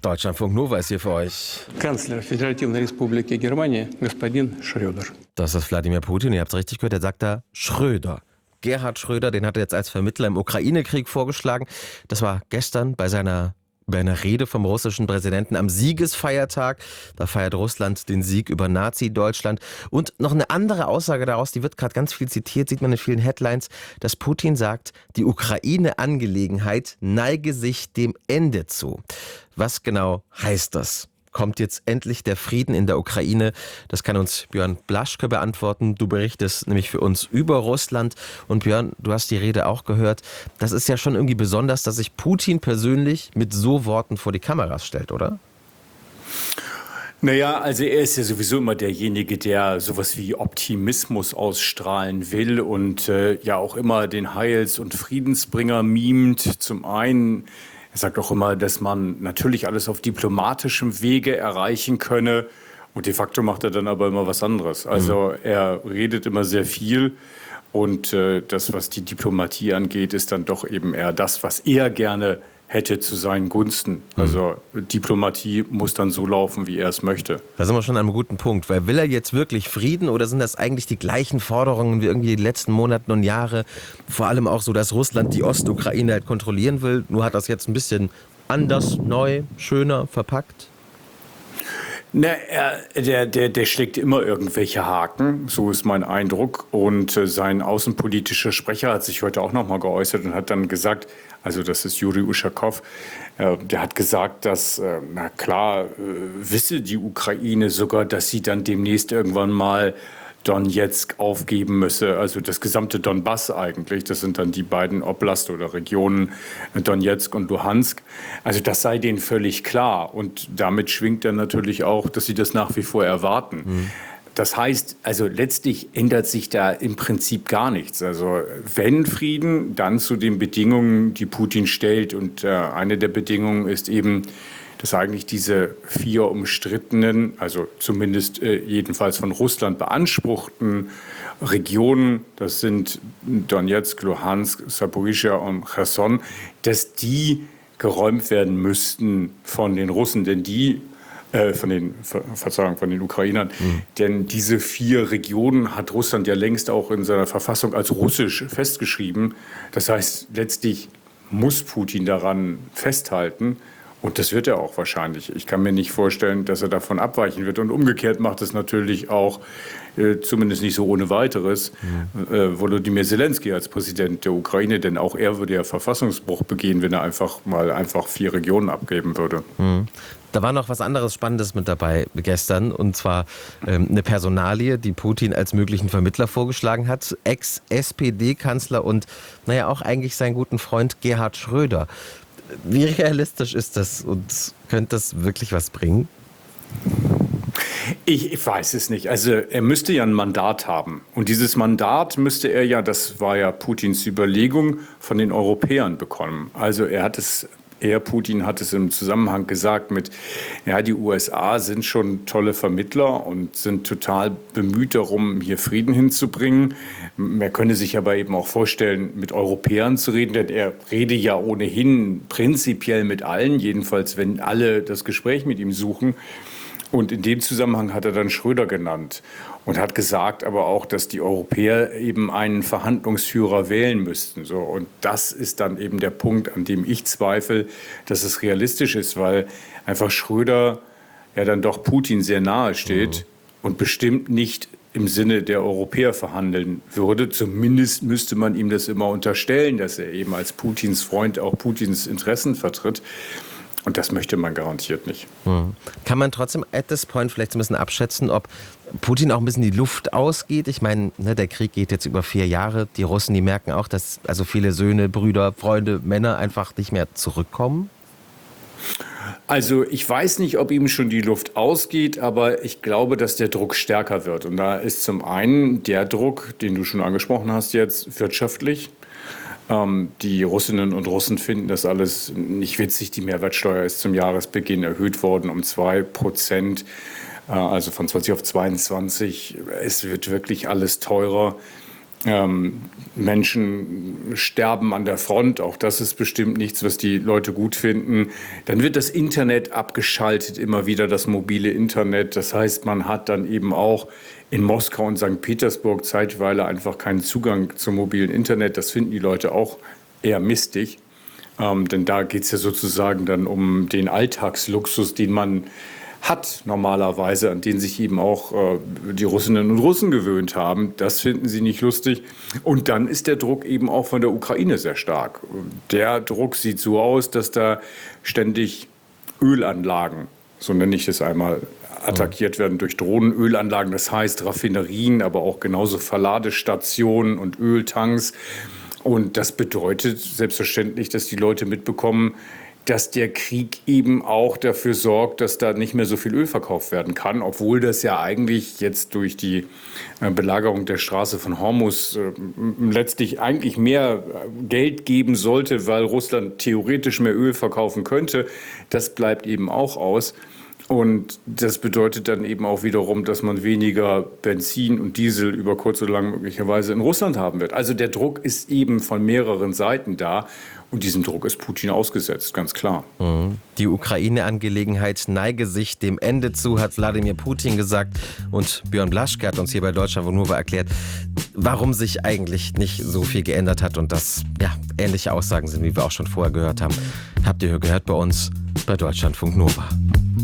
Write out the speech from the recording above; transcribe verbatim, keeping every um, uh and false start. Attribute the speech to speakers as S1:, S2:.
S1: Deutschlandfunk Nova ist hier für euch.
S2: Kanzler Föderatивной Республики Германия, господин Schröder.
S1: Das ist Wladimir Putin, ihr habt es richtig gehört, er sagt da Schröder. Gerhard Schröder, den hat er jetzt als Vermittler im Ukraine-Krieg vorgeschlagen. Das war gestern bei seiner, bei einer Rede vom russischen Präsidenten am Siegesfeiertag. Da feiert Russland den Sieg über Nazi-Deutschland. Und noch eine andere Aussage daraus, die wird gerade ganz viel zitiert, sieht man in vielen Headlines, dass Putin sagt, die Ukraine-Angelegenheit neige sich dem Ende zu. Was genau heißt das? Kommt jetzt endlich der Frieden in der Ukraine? Das kann uns Björn Blaschke beantworten. Du berichtest nämlich für uns über Russland. Und Björn, du hast die Rede auch gehört. Das ist ja schon irgendwie besonders, dass sich Putin persönlich mit so Worten vor die Kameras stellt, oder?
S3: Naja, also er ist ja sowieso immer derjenige, der sowas wie Optimismus ausstrahlen will und äh, ja auch immer den Heils- und Friedensbringer mimt. Zum einen, er sagt auch immer, dass man natürlich alles auf diplomatischem Wege erreichen könne. Und de facto macht er dann aber immer was anderes. Also er redet immer sehr viel. Und äh, das, was die Diplomatie angeht, ist dann doch eben eher das, was er gerne hätte zu seinen Gunsten. Also Diplomatie muss dann so laufen, wie er es möchte.
S1: Da sind wir schon an einem guten Punkt. Weil will er jetzt wirklich Frieden oder sind das eigentlich die gleichen Forderungen wie irgendwie die letzten Monate und Jahre? Vor allem auch so, dass Russland die Ostukraine halt kontrollieren will. Nur hat das jetzt ein bisschen anders, neu, schöner verpackt.
S3: Na, er, der, der, der schlägt immer irgendwelche Haken, so ist mein Eindruck. Und äh, sein außenpolitischer Sprecher hat sich heute auch noch mal geäußert und hat dann gesagt, also das ist Juri Uschakow, äh, der hat gesagt, dass, äh, na klar, äh, wisse die Ukraine sogar, dass sie dann demnächst irgendwann mal Donetsk aufgeben müsse, also das gesamte Donbass eigentlich. Das sind dann die beiden Oblast oder Regionen Donetsk und Luhansk. Also das sei denen völlig klar. Und damit schwingt dann natürlich auch, dass sie das nach wie vor erwarten. Mhm. Das heißt, also letztlich ändert sich da im Prinzip gar nichts. Also wenn Frieden, dann zu den Bedingungen, die Putin stellt. Und äh, eine der Bedingungen ist eben, dass eigentlich diese vier umstrittenen, also zumindest äh, jedenfalls von Russland beanspruchten Regionen, das sind Donetsk, Luhansk, Saporischschja und Cherson, dass die geräumt werden müssten von den Russen, denn die äh, von den Ver Verzeihung, von den Ukrainern, mhm. denn diese vier Regionen hat Russland ja längst auch in seiner Verfassung als russisch festgeschrieben. Das heißt, letztlich muss Putin daran festhalten. Und das wird er auch wahrscheinlich. Ich kann mir nicht vorstellen, dass er davon abweichen wird. Und umgekehrt macht es natürlich auch, äh, zumindest nicht so ohne weiteres, mhm. äh, Volodymyr Zelensky als Präsident der Ukraine. Denn auch er würde ja Verfassungsbruch begehen, wenn er einfach mal einfach vier Regionen abgeben würde.
S1: Mhm. Da war noch was anderes Spannendes mit dabei gestern. Und zwar ähm, eine Personalie, die Putin als möglichen Vermittler vorgeschlagen hat. Ex-S P D-Kanzler und naja auch eigentlich seinen guten Freund Gerhard Schröder. Wie realistisch ist das und könnte das wirklich was bringen?
S3: Ich, ich weiß es nicht. Also er müsste ja ein Mandat haben. Und dieses Mandat müsste er ja, das war ja Putins Überlegung, von den Europäern bekommen. Also er hat es, er, Putin hat es im Zusammenhang gesagt mit, ja, die U S A sind schon tolle Vermittler und sind total bemüht darum, hier Frieden hinzubringen. Er könne sich aber eben auch vorstellen, mit Europäern zu reden, denn er rede ja ohnehin prinzipiell mit allen, jedenfalls wenn alle das Gespräch mit ihm suchen. Und in dem Zusammenhang hat er dann Schröder genannt und hat gesagt aber auch, dass die Europäer eben einen Verhandlungsführer wählen müssten. So, und das ist dann eben der Punkt, an dem ich zweifle, dass es realistisch ist, weil einfach Schröder ja dann doch Putin sehr nahe steht mhm. und bestimmt nicht im Sinne der Europäer verhandeln würde. Zumindest müsste man ihm das immer unterstellen, dass er eben als Putins Freund auch Putins Interessen vertritt. Und das möchte man garantiert nicht.
S1: Hm. Kann man trotzdem at this point vielleicht so ein bisschen abschätzen, ob Putin auch ein bisschen die Luft ausgeht? Ich meine, ne, der Krieg geht jetzt über vier Jahre. Die Russen, die merken auch, dass also viele Söhne, Brüder, Freunde, Männer einfach nicht mehr zurückkommen.
S3: Also ich weiß nicht, ob ihm schon die Luft ausgeht, aber ich glaube, dass der Druck stärker wird. Und da ist zum einen der Druck, den du schon angesprochen hast jetzt, wirtschaftlich. Ähm, die Russinnen und Russen finden das alles nicht witzig. Die Mehrwertsteuer ist zum Jahresbeginn erhöht worden um zwei Prozent, äh, also von zwanzig auf zweiundzwanzig. Es wird wirklich alles teurer. Ähm, Menschen sterben an der Front, auch das ist bestimmt nichts, was die Leute gut finden. Dann wird das Internet abgeschaltet, immer wieder das mobile Internet. Das heißt, man hat dann eben auch in Moskau und Sankt Petersburg zeitweise einfach keinen Zugang zum mobilen Internet. Das finden die Leute auch eher mistig, ähm, denn da geht es ja sozusagen dann um den Alltagsluxus, den man hat normalerweise, an den sich eben auch äh, die Russinnen und Russen gewöhnt haben. Das finden sie nicht lustig. Und dann ist der Druck eben auch von der Ukraine sehr stark. Der Druck sieht so aus, dass da ständig Ölanlagen, so nenne ich es einmal, attackiert werden durch Drohnenölanlagen. Das heißt Raffinerien, aber auch genauso Verladestationen und Öltanks. Und das bedeutet selbstverständlich, dass die Leute mitbekommen, dass der Krieg eben auch dafür sorgt, dass da nicht mehr so viel Öl verkauft werden kann, obwohl das ja eigentlich jetzt durch die Belagerung der Straße von Hormuz äh, letztlich eigentlich mehr Geld geben sollte, weil Russland theoretisch mehr Öl verkaufen könnte. Das bleibt eben auch aus. Und das bedeutet dann eben auch wiederum, dass man weniger Benzin und Diesel über kurz oder lang möglicherweise in Russland haben wird. Also der Druck ist eben von mehreren Seiten da. Und diesem Druck ist Putin ausgesetzt, ganz klar.
S1: Die Ukraine-Angelegenheit neige sich dem Ende zu, hat Wladimir Putin gesagt. Und Björn Blaschke hat uns hier bei Deutschland von Nova erklärt, warum sich eigentlich nicht so viel geändert hat und dass ja, ähnliche Aussagen sind, wie wir auch schon vorher gehört haben. Habt ihr gehört bei uns bei Deutschlandfunk Nova.